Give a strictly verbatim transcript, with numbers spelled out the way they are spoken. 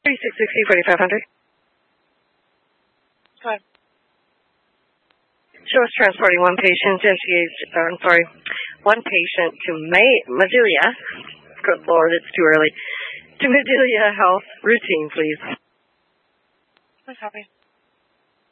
thirty-six sixty, forty-five hundred. Go ahead. Show us transporting one patient, N C H, uh, I'm sorry, one patient to May- Madelia. Good Lord, it's too early. To Madelia Health routine, please. Please copy.